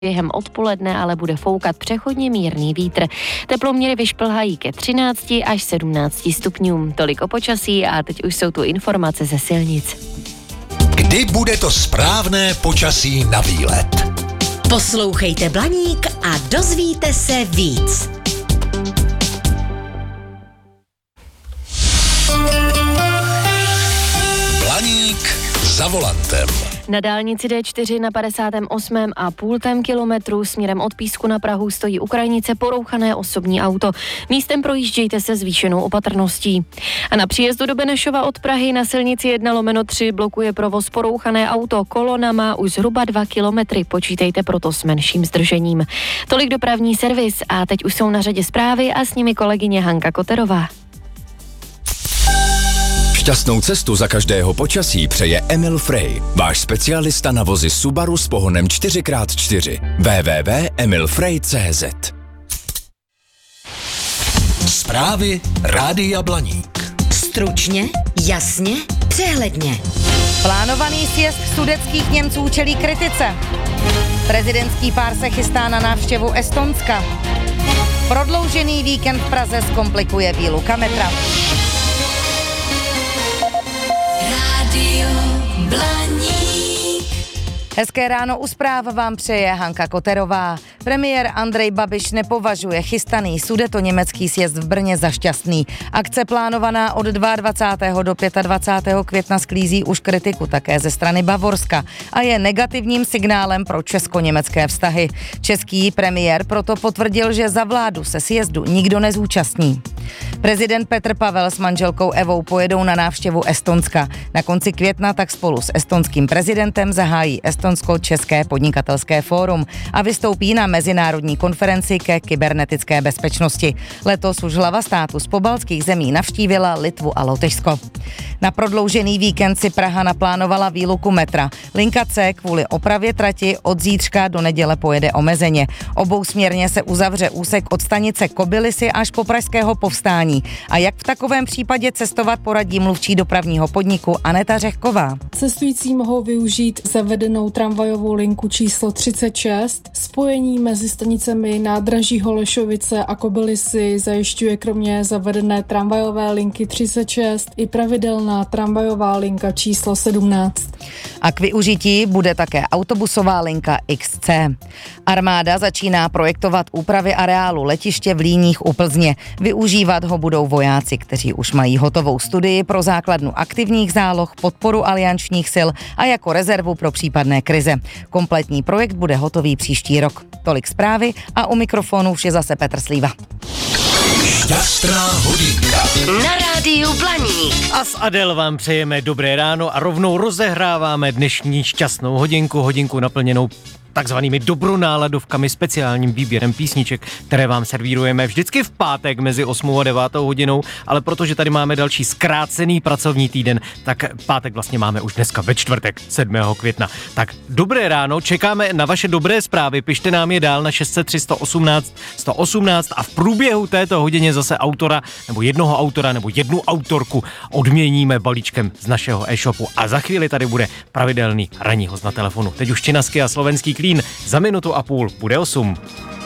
Během odpoledne ale bude foukat přechodně mírný vítr. Teploměry vyšplhají ke 13 až 17 stupňům. Tolik o počasí a teď už jsou tu informace ze silnic. Kdy bude to správné počasí na výlet? Poslouchejte Blaník a dozvíte se víc. Blaník za volantem. Na dálnici D4 na 58,5 kilometru směrem od Písku na Prahu stojí u krajnice porouchané osobní auto. Místem projíždějte se zvýšenou opatrností. A na příjezdu do Benešova od Prahy na silnici 1/3 blokuje provoz porouchané auto. Kolona má už zhruba 2 kilometry, počítejte proto s menším zdržením. Tolik dopravní servis a teď už jsou na řadě zprávy a s nimi kolegyně Hanka Koterová. Šťastnou cestu za každého počasí přeje Emil Frey, váš specialista na vozy Subaru s pohonem 4x4. www.emilfrey.cz. Zprávy Rádia Blaník. Stručně, jasně, přehledně. Plánovaný sjezd sudetských Němců čelí kritice. Prezidentský pár se chystá na návštěvu Estonska. Prodloužený víkend v Praze zkomplikuje výluka metra. Hezké ráno u zpráv vám přeje Hanka Koterová. Premiér Andrej Babiš nepovažuje chystaný sudetoněmecký sjezd v Brně za šťastný. Akce plánovaná od 22. do 25. května sklízí už kritiku také ze strany Bavorska a je negativním signálem pro česko-německé vztahy. Český premiér proto potvrdil, že za vládu se sjezdu nikdo nezúčastní. Prezident Petr Pavel s manželkou Evou pojedou na návštěvu Estonska. Na konci května tak spolu s estonským prezidentem zahájí Estonsko-České podnikatelské fórum a vystoupí na mezinárodní konferenci ke kybernetické bezpečnosti. Letos už hlava státu z pobaltských zemí navštívila Litvu a Lotyšsko. Na prodloužený víkend si Praha naplánovala výluku metra. Linka C kvůli opravě trati od zítřka do neděle pojede omezeně. Obousměrně se uzavře úsek od stanice Kobylisy až po Pražského Povstání. A jak v takovém případě cestovat, poradí mluvčí dopravního podniku Aneta Řehková. Cestující mohou využít zavedenou tramvajovou linku číslo 36. Spojení mezi stanicemi nádraží Holešovice a Kobylisy zajišťuje kromě zavedené tramvajové linky 36 i pravidelná tramvajová linka číslo 17. A k využití bude také autobusová linka XC. Armáda začíná projektovat úpravy areálu letiště v Líních u Plzně. Využívat ho budou vojáci, kteří už mají hotovou studii pro základnu aktivních záloh, podporu aliančních sil a jako rezervu pro případné krize. Kompletní projekt bude hotový příští rok. Tolik zprávy a u mikrofonu už je zase Petr Slíva. Šťastná hodinka. Na rádiu Blaník. A s Adel vám přejeme dobré ráno a rovnou rozehráváme dnešní šťastnou hodinku naplněnou takzvanými dobronáladovkami, speciálním výběrem písniček, které vám servírujeme vždycky v pátek mezi 8 a 9 hodinou, ale protože tady máme další zkrácený pracovní týden, tak pátek vlastně máme už dneska ve čtvrtek 7. května. Tak dobré ráno, čekáme na vaše dobré zprávy, pište nám je dál na 603 118 118 a v průběhu této hodině zase autora nebo jednoho autora nebo jednu autorku odměníme balíčkem z našeho e-shopu a za chvíli tady bude pravidelný ranní host na telefonu. Teď už činasky a slovenský Klín, za minutu a půl bude 8.